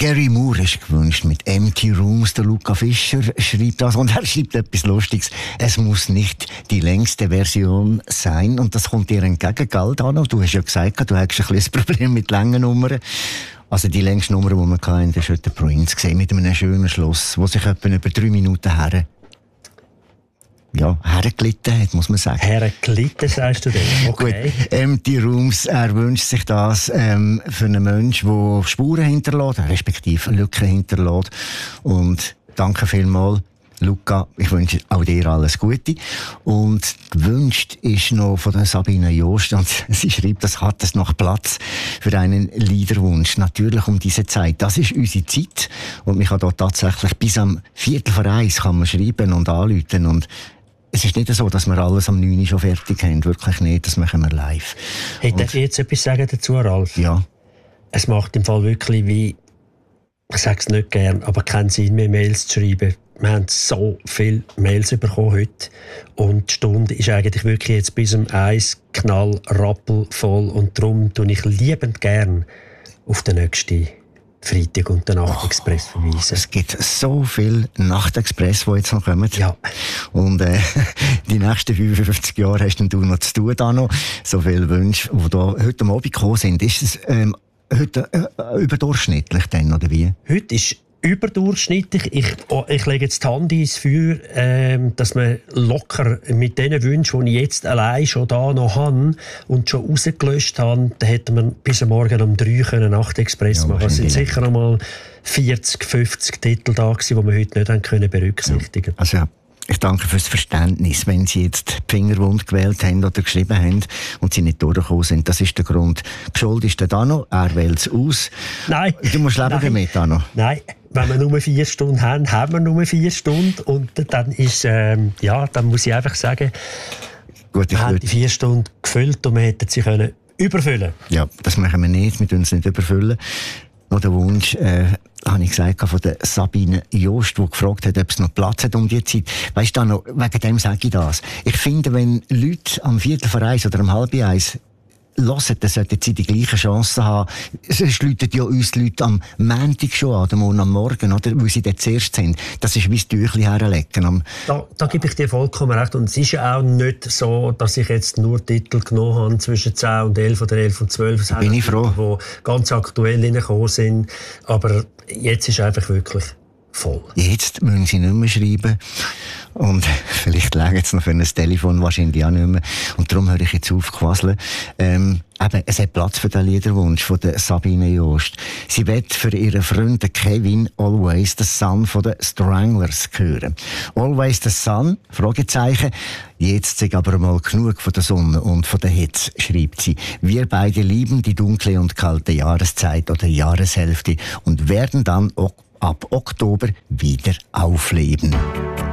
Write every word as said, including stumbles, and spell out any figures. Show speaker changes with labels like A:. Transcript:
A: Gary Moore ist gewünscht mit Empty Rooms. Der Luca Fischer schreibt das und er schreibt etwas Lustiges. Es muss nicht die längste Version sein und das kommt dir entgegen, gell, Dano? Du hast ja gesagt, du hast ein bisschen ein Problem mit langen Nummern. Also die längste Nummer, die wir hatten, das war der Prince gesehen, mit einem schönen Schluss, wo sich etwa über drei Minuten her ja, hergelitten hat, muss man sagen.
B: Hergelitten, sagst du denn? Okay.
A: Gut, Empty Rooms, er wünscht sich das ähm, für einen Menschen, der Spuren hinterlässt, respektive Lücken hinterlässt. Und danke vielmals, Luca, ich wünsche auch dir alles Gute. Und gewünscht ist noch von der Sabine Jost, und sie schreibt, das hat es noch Platz für einen Liederwunsch. Natürlich um diese Zeit. Das ist unsere Zeit. Und man kann dort tatsächlich bis am Viertel vor eins kann man schreiben und anrufen. Und es ist nicht so, dass wir alles am neun Uhr schon fertig haben. Wirklich nicht, das machen wir live.
B: Hey, darf ich jetzt etwas sagen dazu, Ralf?
A: Ja.
B: Es macht im Fall wirklich wie, ich sage es nicht gern, aber keinen Sinn mehr, Mails zu schreiben. Wir haben so viele Mails bekommen heute und die Stunde ist eigentlich wirklich jetzt bis um eins knall, rappelvoll und darum tue ich liebend gern auf den nächsten Freitag und den Nachtexpress verweisen.
A: Es gibt so viele Nachtexpress, die jetzt noch kommen.
B: Ja. Und
A: äh, die nächsten fünfundfünfzig Jahre hast du noch zu tun, da noch. So viele Wünsche, die da heute am Abend gekommen sind. Ist es ähm, heute äh, überdurchschnittlich denn, oder wie?
B: Heute ist überdurchschnittlich. Ich, oh, ich lege jetzt die Hand ins Feuer, ähm, dass man locker mit den Wünschen, die ich jetzt allein schon da noch habe und schon rausgelöscht habe, da hätte man bis Morgen um drei können Nachtexpress ja, machen. Es sind sicher noch mal vierzig, fünfzig Titel da gewesen, die wir heute nicht haben können berücksichtigen.
A: Ja. Also ja. Ich danke fürs Verständnis, wenn Sie jetzt die Fingerwunde gewählt haben oder geschrieben haben und Sie nicht durchgekommen sind. Das ist der Grund. Schuld ist der Dano, er wählt es aus.
B: Nein.
A: Du musst leben
B: Nein.
A: damit, Dano.
B: Nein, wenn wir nur vier Stunden haben, haben wir nur vier Stunden. Und dann ist, ähm, ja, dann muss ich einfach sagen,
A: Gut, ich
B: wir haben die vier Stunden gefüllt und wir hätten sie können überfüllen.
A: Ja, das machen wir nicht, wir tun es nicht überfüllen. Noch der Wunsch, äh, habe ich gesagt, von der Sabine Jost, die gefragt hat, ob es noch Platz hat um die Zeit. Weisst du, noch, wegen dem sage ich das. Ich finde, wenn Leute am Viertel vor eins oder am halb eins hören, dann sollten sie die gleichen Chancen haben. Sonst läuten ja uns die Leute am Montag schon an, oder am Morgen, oder? Weil sie dort zuerst sind. Das ist wie das Tüchli herlegen.
B: Da, da gebe ich dir vollkommen recht. Und es ist ja auch nicht so, dass ich jetzt nur Titel genommen habe zwischen zehn und elf oder elf und zwölf. Es
A: bin ich froh.
B: Die ganz aktuell reingekommen sind. Aber jetzt ist einfach wirklich voll.
A: Jetzt müssen sie nicht mehr schreiben. Und vielleicht legen sie noch für ein Telefon, wahrscheinlich auch nicht mehr. Und darum höre ich jetzt auf, quasseln. Ähm, eben, es hat Platz für den Liederwunsch von der Sabine Jost. Sie wird für ihren Freund Kevin Always the Sun von den Stranglers hören. Always the Sun? Fragezeichen. Jetzt sei aber mal genug von der Sonne und von der Hitze, schreibt sie. Wir beide lieben die dunkle und kalte Jahreszeit oder Jahreshälfte und werden dann auch ab Oktober wieder aufleben.